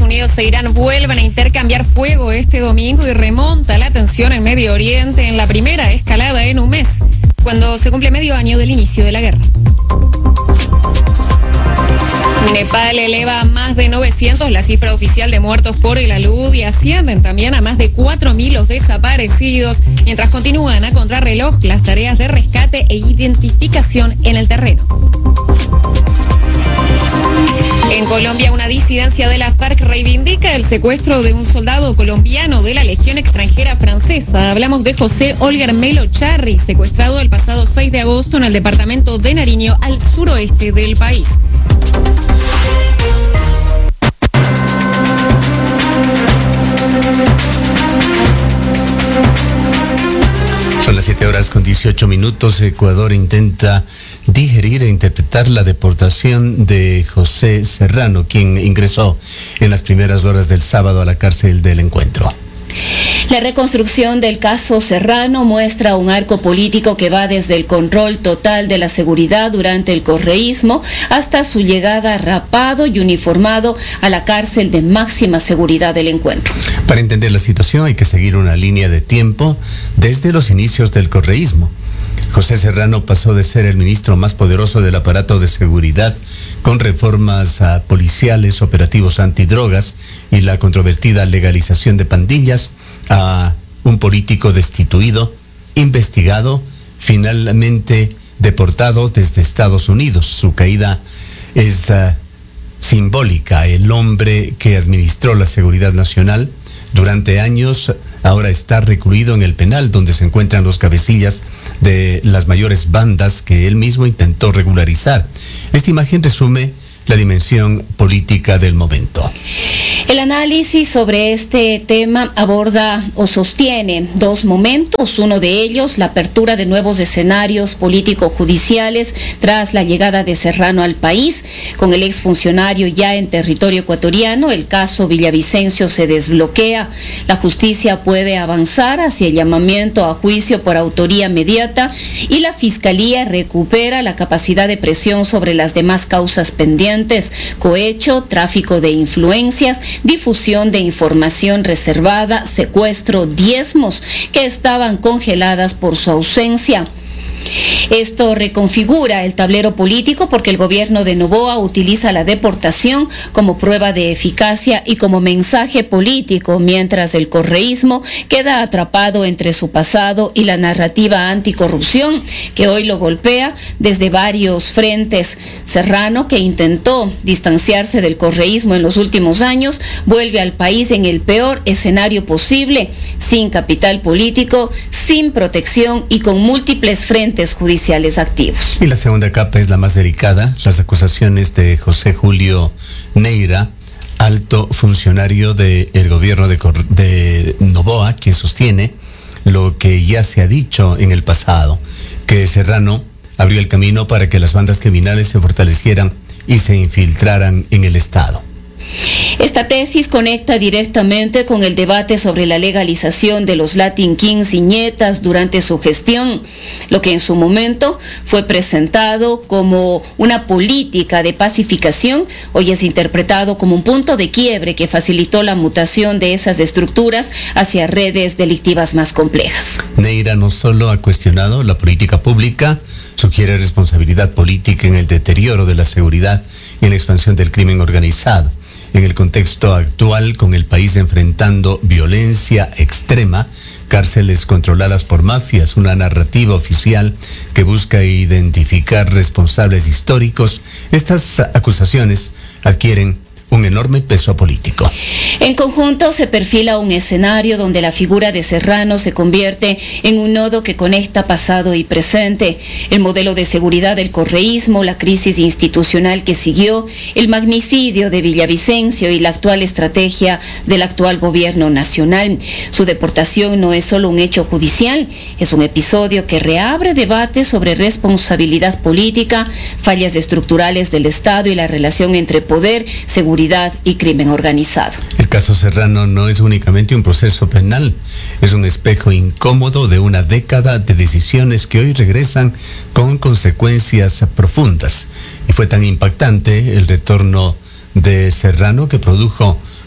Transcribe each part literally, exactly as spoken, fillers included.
Unidos e Irán vuelven a intercambiar fuego este domingo y remonta la tensión en Medio Oriente en la primera escalada en un mes, cuando se cumple medio año del inicio de la guerra. Nepal eleva a más de novecientos la cifra oficial de muertos por el alud y ascienden también a más de cuatro mil los desaparecidos, mientras continúan a contrarreloj las tareas de rescate e identificación en el terreno. En Colombia, una disidencia de la FARC reivindica el secuestro de un soldado colombiano de la Legión Extranjera Francesa. Hablamos de José Olger Melo Charri, secuestrado el pasado seis de agosto en el departamento de Nariño, al suroeste del país. Son las siete horas con dieciocho minutos. Ecuador intenta digerir e interpretar la deportación de José Serrano, quien ingresó en las primeras horas del sábado a la cárcel del Encuentro. La reconstrucción del caso Serrano muestra un arco político que va desde el control total de la seguridad durante el correísmo hasta su llegada rapado y uniformado a la cárcel de máxima seguridad del Encuentro. Para entender la situación hay que seguir una línea de tiempo desde los inicios del correísmo. José Serrano pasó de ser el ministro más poderoso del aparato de seguridad, con reformas uh, policiales, operativos antidrogas y la controvertida legalización de pandillas, a un político destituido, investigado, finalmente deportado desde Estados Unidos. Su caída es uh, simbólica. El hombre que administró la seguridad nacional durante años ahora está recluido en el penal, donde se encuentran los cabecillas de las mayores bandas que él mismo intentó regularizar. Esta imagen resume la dimensión política del momento. El análisis sobre este tema aborda o sostiene dos momentos. Uno de ellos, la apertura de nuevos escenarios político-judiciales tras la llegada de Serrano al país. Con el exfuncionario ya en territorio ecuatoriano, el caso Villavicencio se desbloquea. La justicia puede avanzar hacia el llamamiento a juicio por autoría mediata y la Fiscalía recupera la capacidad de presión sobre las demás causas pendientes: cohecho, tráfico de influencias, difusión de información reservada, secuestro, diezmos que estaban congeladas por su ausencia. Esto reconfigura el tablero político porque el gobierno de Noboa utiliza la deportación como prueba de eficacia y como mensaje político, mientras el correísmo queda atrapado entre su pasado y la narrativa anticorrupción que hoy lo golpea desde varios frentes. Serrano, que intentó distanciarse del correísmo en los últimos años, vuelve al país en el peor escenario posible, sin capital político, sin protección y con múltiples frentes judiciales activos. Y la segunda capa es la más delicada: las acusaciones de José Julio Neira, alto funcionario del gobierno de, de Noboa, que sostiene lo que ya se ha dicho en el pasado, que Serrano abrió el camino para que las bandas criminales se fortalecieran y se infiltraran en el Estado. Esta tesis conecta directamente con el debate sobre la legalización de los Latin Kings y ñetas durante su gestión. Lo que en su momento fue presentado como una política de pacificación, hoy es interpretado como un punto de quiebre que facilitó la mutación de esas estructuras hacia redes delictivas más complejas. Neira no solo ha cuestionado la política pública, sugiere responsabilidad política en el deterioro de la seguridad y en la expansión del crimen organizado. En el contexto actual, con el país enfrentando violencia extrema, cárceles controladas por mafias, una narrativa oficial que busca identificar responsables históricos, estas acusaciones adquieren un enorme peso político. En conjunto se perfila un escenario donde la figura de Serrano se convierte en un nodo que conecta pasado y presente. El modelo de seguridad del correísmo, la crisis institucional que siguió, el magnicidio de Villavicencio y la actual estrategia del actual gobierno nacional. Su deportación no es solo un hecho judicial, es un episodio que reabre debates sobre responsabilidad política, fallas estructurales del Estado y la relación entre poder, seguridad y crimen organizado. El caso Serrano no es únicamente un proceso penal, es un espejo incómodo de una década de decisiones que hoy regresan con consecuencias profundas. Y fue tan impactante el retorno de Serrano que produjo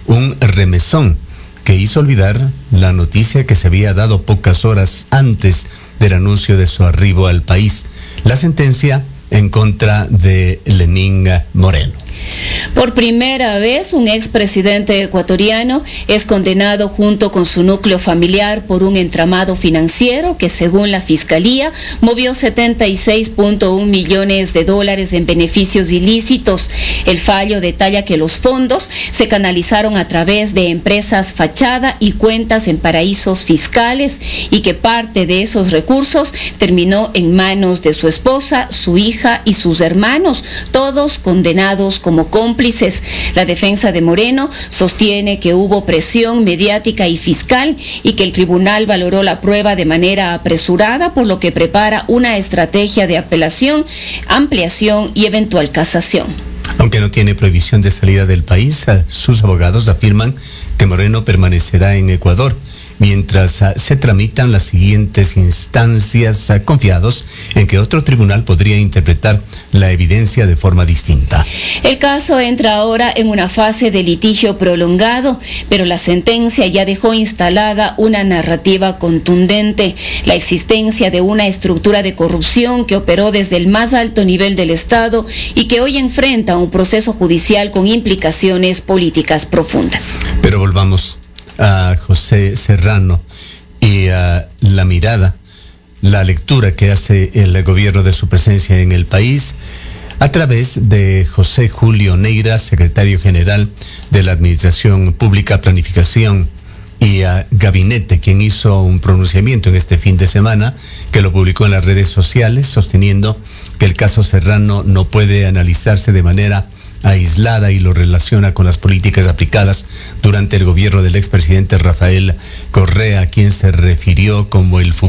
un remesón que hizo olvidar la noticia que se había dado pocas horas antes del anuncio de su arribo al país, la sentencia en contra de Lenín Moreno. Por primera vez, un expresidente ecuatoriano es condenado junto con su núcleo familiar por un entramado financiero que, según la Fiscalía, movió setenta y seis punto uno millones de dólares en beneficios ilícitos. El fallo detalla que los fondos se canalizaron a través de empresas fachada y cuentas en paraísos fiscales y que parte de esos recursos terminó en manos de su esposa, su hija y sus hermanos, todos condenados como cómplices. La defensa de Moreno sostiene que hubo presión mediática y fiscal y que el tribunal valoró la prueba de manera apresurada, por lo que prepara una estrategia de apelación, ampliación y eventual casación. Aunque no tiene prohibición de salida del país, sus abogados afirman que Moreno permanecerá en Ecuador mientras se tramitan las siguientes instancias, confiados en que otro tribunal podría interpretar la evidencia de forma distinta. El caso entra ahora en una fase de litigio prolongado, pero la sentencia ya dejó instalada una narrativa contundente: la existencia de una estructura de corrupción que operó desde el más alto nivel del Estado y que hoy enfrenta un proceso judicial con implicaciones políticas profundas. Pero volvamos a José Serrano y a la mirada, la lectura que hace el gobierno de su presencia en el país a través de José Julio Neira, secretario general de la Administración Pública, Planificación y a Gabinete, quien hizo un pronunciamiento en este fin de semana que lo publicó en las redes sociales, sosteniendo que el caso Serrano no puede analizarse de manera aislada y lo relaciona con las políticas aplicadas durante el gobierno del expresidente Rafael Correa, a quien se refirió como el